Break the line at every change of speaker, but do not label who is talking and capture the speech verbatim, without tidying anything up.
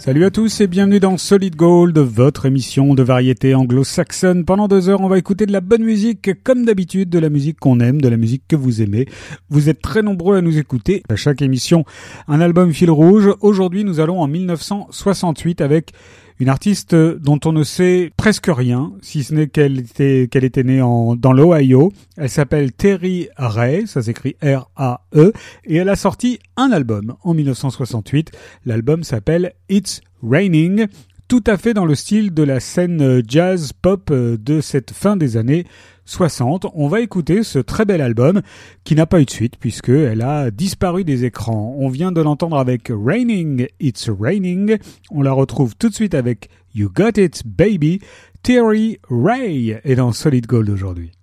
Salut à tous et bienvenue dans Solid Gold, votre émission de variété anglo-saxonne. Pendant deux heures, on va écouter de la bonne musique, comme d'habitude, de la musique qu'on aime, de la musique que vous aimez. Vous êtes très nombreux à nous écouter. À chaque émission, un album fil rouge. Aujourd'hui, nous allons en mille neuf cent soixante-huit avec une artiste dont on ne sait presque rien, si ce n'est qu'elle était, qu'elle était née en, dans l'Ohio. Elle s'appelle Terry Ray, ça s'écrit R A E, et elle a sorti un album en mille neuf cent soixante-huit. L'album s'appelle It's Raining, tout à fait dans le style de la scène jazz pop de cette fin des années soixante. On va écouter ce très bel album qui n'a pas eu de suite puisqu'elle a disparu des écrans. On vient de l'entendre avec Raining, It's Raining. On la retrouve tout de suite avec You Got It Baby. Terry Ray est dans Solid Gold aujourd'hui.